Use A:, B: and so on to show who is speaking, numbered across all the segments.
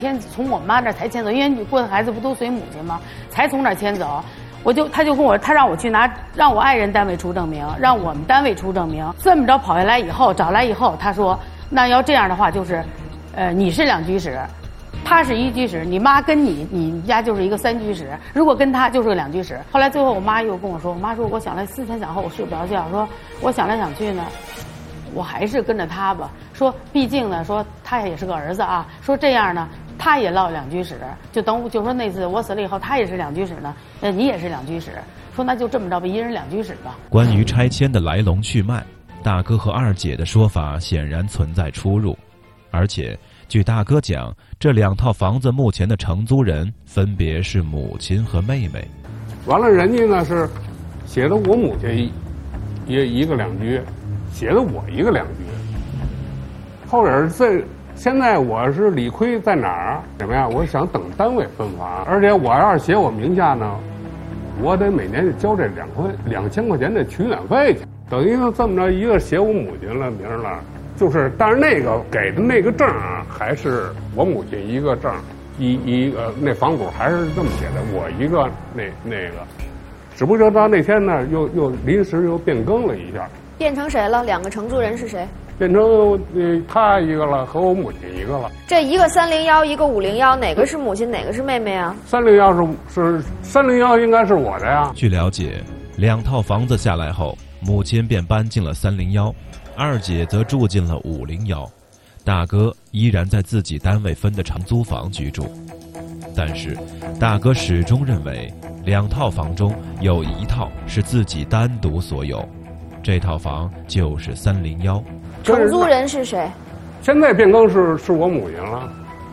A: 先从我妈这才迁走，因为你过的孩子不都随母亲吗？才从那儿迁走。他就跟我，他让我去让我爱人单位出证明，让我们单位出证明。这么着跑下来以后，找来以后，他说，那要这样的话，就是，你是2居室，他是1居室，你妈跟你家就是一个3居室，如果跟他就是个2居室。后来最后我妈又跟我说，我妈说我想来思前想后，我睡不着觉，说我想来想去呢，我还是跟着他吧。说毕竟呢，说他也是个儿子啊，说这样呢。他也落2居室，就说那次我死了以后，他也是2居室呢，你也是2居室，说那就这么着吧，一人2居室吧。
B: 关于拆迁的来龙去脉，大哥和二姐的说法显然存在出入，而且据大哥讲，这2套房子目前的承租人分别是母亲和妹妹。
C: 完了，人家呢是写的我母亲一个2居，写的我一个2居，后边现在我是理亏在哪儿？怎么样？我想等单位分房，而且我要是写我名下呢，我得每年交这2000块钱的取暖费去。等于说这么着，一个写我母亲了名了，就是但是那个给的那个证啊，还是我母亲一个证，一个那房主还是这么写的，我一个那个，只不过到那天呢，又临时又变更了一下。
D: 变成谁了2个承租人是谁？
C: 变成他一个了，和我母亲一个了。这
D: 一个301，一个501，哪个是母亲，哪个是妹妹啊
C: ？301是301，应该是我的呀。
B: 据了解，2套房子下来后，母亲便搬进了301，二姐则住进了501，大哥依然在自己单位分的承租房居住。但是，大哥始终认为2套房中有1套是自己单独所有，这套房就是301。
D: 承租人是谁？
C: 现在变更是我母亲了。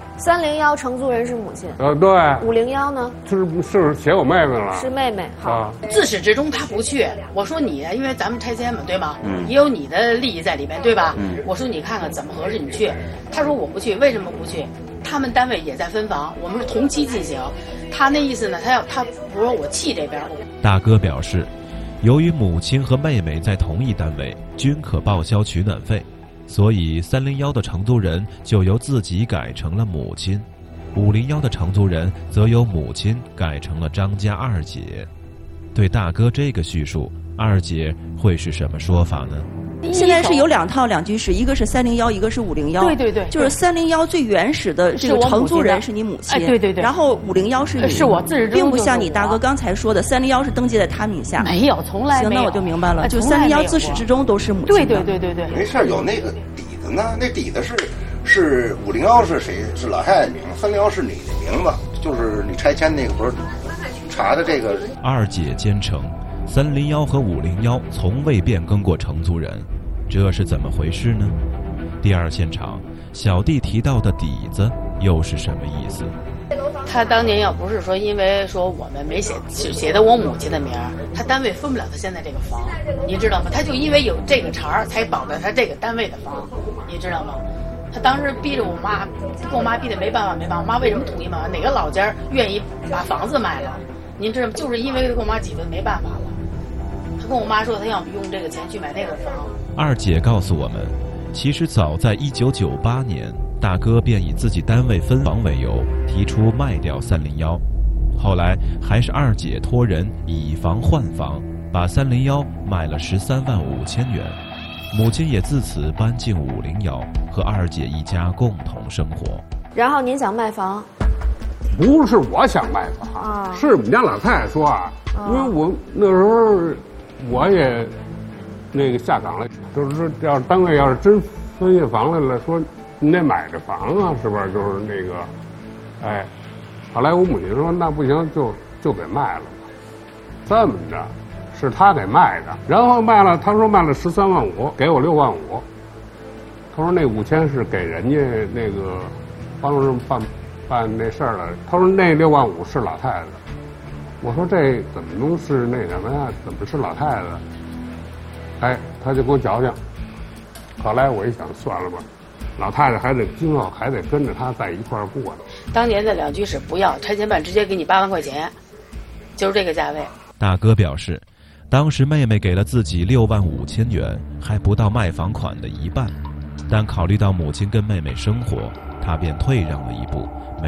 D: 301承租人是母亲。
C: 对。
D: 501呢？
C: 是写我妹妹了。
D: 是妹妹。好。
A: 自始至终他不去。我说你，因为咱们拆迁嘛，对吧？也有你的利益在里面，对吧？我说你看看怎么合适，你去。他说我不去，为什么不去？他们单位也在分房，我们是同期进行。他那意思呢，他不说我气这边。
B: 大哥表示，由于母亲和妹妹在同一单位，均可报销取暖费，所以301的承租人就由自己改成了母亲，501的承租人则由母亲改成了张家二姐。对大哥这个叙述，二姐会是什么说法呢？
E: 现在是有2套2居室，一个是301，一个是501。
A: 对，
E: 就是301最原始的这个承租人是你母亲，
A: 对。
E: 然后501是你，
A: 是我自始至终，
E: 并不像你大哥刚才说的301是登记在他名下。
A: 没有，从来没有。
E: 行，那我就明白了，就301自始至终都是母亲的。
A: 对。
F: 没事，有那个底子呢，那底子是501是谁？是老太太名，301是你的名字，就是你拆迁那个不是查的这个。
B: 二姐坚称301和501从未变更过承租人，这是怎么回事呢？第二现场，小弟提到的底子又是什么意思？
A: 他当年要不是说因为说我们没写的我母亲的名儿，他单位分不了他现在这个房，你知道吗？他就因为有这个茬儿才保着他这个单位的房，你知道吗？他当时逼着我妈，跟我妈逼得没办法。我妈为什么同意嘛？哪个老家愿意把房子卖了？您知道吗？就是因为跟我妈挤得没办法了。他跟我妈说，他要用这个钱去买那个房。
B: 二姐告诉我们，其实早在1998年，大哥便以自己单位分房为由提出卖掉301，后来还是二姐托人以房换房，把301卖了13万5千元。母亲也自此搬进501，和二姐一家共同生活。
D: 然后您想卖房？
C: 不是我想卖房，是我们家老太太说啊，因为我那时候我也那个下岗了，就是说要是单位要是真分下房来了，说你得买这房啊，是不是？就是那个，哎，后来我母亲说那不行，就给卖了吧。这么着，是他给卖的，然后卖了，他说卖了13万5，给我6万5。他说那5000是给人家那个帮着办那事儿了。他说那6万5是老太太的。我说这怎么能是那什么呀？怎么是老太太的？哎，他就给我矫情。后来我一想，算了吧，老太太今后还得跟着他在一块儿过呢。
A: 当年的2居室不要拆迁办，直接给你8万块钱，就是这个价位。
B: 大哥表示，当时妹妹给了自己6万5千元，还不到卖房款的一半，但考虑到母亲跟妹妹生活，他便退让了一步，